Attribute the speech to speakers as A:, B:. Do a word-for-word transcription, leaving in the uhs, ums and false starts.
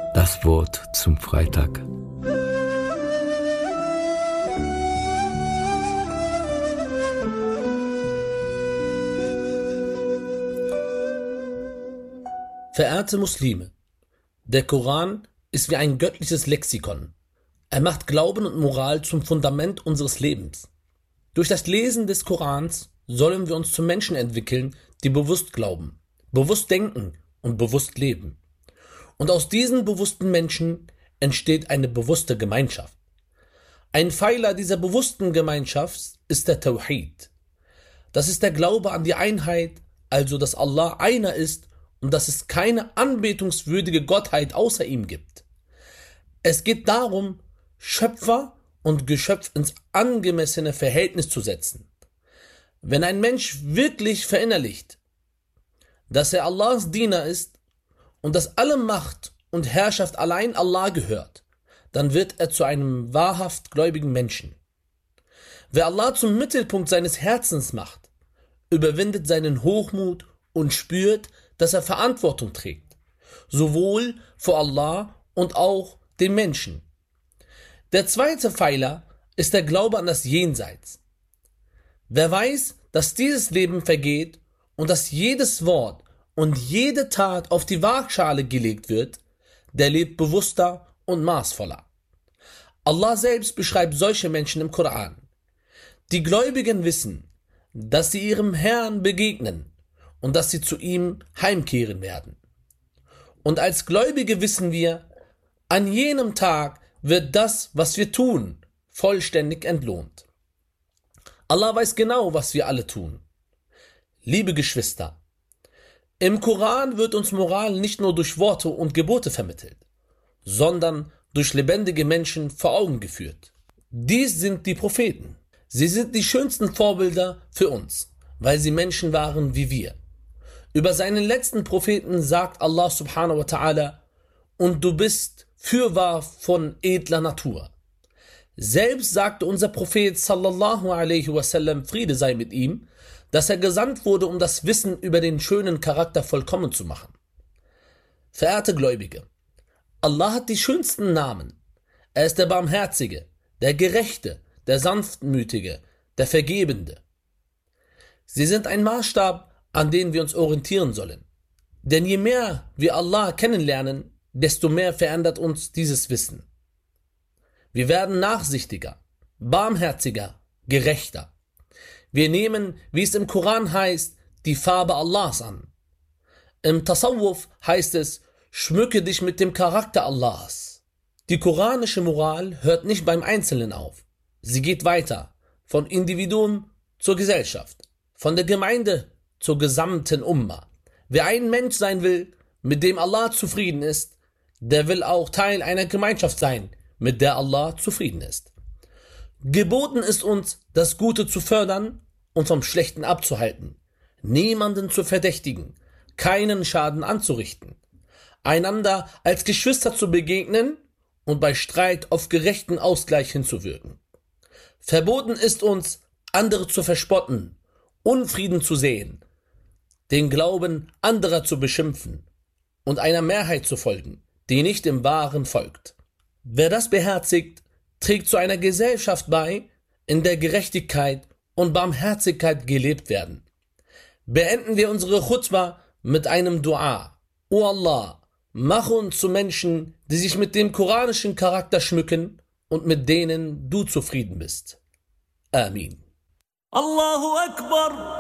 A: Das Wort zum Freitag.
B: Verehrte Muslime, der Koran ist wie ein göttliches Lexikon. Er macht Glauben und Moral zum Fundament unseres Lebens. Durch das Lesen des Korans sollen wir uns zu Menschen entwickeln, die bewusst glauben, bewusst denken und bewusst leben. Und aus diesen bewussten Menschen entsteht eine bewusste Gemeinschaft. Ein Pfeiler dieser bewussten Gemeinschaft ist der Tawhid. Das ist der Glaube an die Einheit, also dass Allah einer ist und dass es keine anbetungswürdige Gottheit außer ihm gibt. Es geht darum, Schöpfer und Geschöpf ins angemessene Verhältnis zu setzen. Wenn ein Mensch wirklich verinnerlicht, dass er Allahs Diener ist und dass alle Macht und Herrschaft allein Allah gehört, dann wird er zu einem wahrhaft gläubigen Menschen. Wer Allah zum Mittelpunkt seines Herzens macht, überwindet seinen Hochmut und spürt, dass er Verantwortung trägt, sowohl vor Allah und auch den Menschen. Der zweite Pfeiler ist der Glaube an das Jenseits. Wer weiß, dass dieses Leben vergeht und dass jedes Wort und jede Tat auf die Waagschale gelegt wird, der lebt bewusster und maßvoller. Allah selbst beschreibt solche Menschen im Koran. Die Gläubigen wissen, dass sie ihrem Herrn begegnen und dass sie zu ihm heimkehren werden. Und als Gläubige wissen wir, an jenem Tag wird das, was wir tun, vollständig entlohnt. Allah weiß genau, was wir alle tun. Liebe Geschwister, im Koran wird uns Moral nicht nur durch Worte und Gebote vermittelt, sondern durch lebendige Menschen vor Augen geführt. Dies sind die Propheten. Sie sind die schönsten Vorbilder für uns, weil sie Menschen waren wie wir. Über seinen letzten Propheten sagt Allah subhanahu wa ta'ala: Und du bist fürwahr von edler Natur. Selbst sagte unser Prophet sallallahu alaihi wasallam, Friede sei mit ihm, dass er gesandt wurde, um das Wissen über den schönen Charakter vollkommen zu machen. Verehrte Gläubige, Allah hat die schönsten Namen. Er ist der Barmherzige, der Gerechte, der Sanftmütige, der Vergebende. Sie sind ein Maßstab, an den wir uns orientieren sollen. Denn je mehr wir Allah kennenlernen, desto mehr verändert uns dieses Wissen. Wir werden nachsichtiger, barmherziger, gerechter. Wir nehmen, wie es im Koran heißt, die Farbe Allahs an. Im Tasawwuf heißt es, schmücke dich mit dem Charakter Allahs. Die koranische Moral hört nicht beim Einzelnen auf. Sie geht weiter, von Individuum zur Gesellschaft, von der Gemeinde zur gesamten Umma. Wer ein Mensch sein will, mit dem Allah zufrieden ist, der will auch Teil einer Gemeinschaft sein, mit der Allah zufrieden ist. Geboten ist uns, das Gute zu fördern und vom Schlechten abzuhalten, niemanden zu verdächtigen, keinen Schaden anzurichten, einander als Geschwister zu begegnen und bei Streit auf gerechten Ausgleich hinzuwirken. Verboten ist uns, andere zu verspotten, Unfrieden zu sehen, den Glauben anderer zu beschimpfen und einer Mehrheit zu folgen, die nicht dem Wahren folgt. Wer das beherzigt, trägt zu einer Gesellschaft bei, in der Gerechtigkeit und Barmherzigkeit gelebt werden. Beenden wir unsere Khutbah mit einem Dua. O Allah, mach uns zu Menschen, die sich mit dem koranischen Charakter schmücken und mit denen du zufrieden bist. Amin.
C: Allahu Akbar.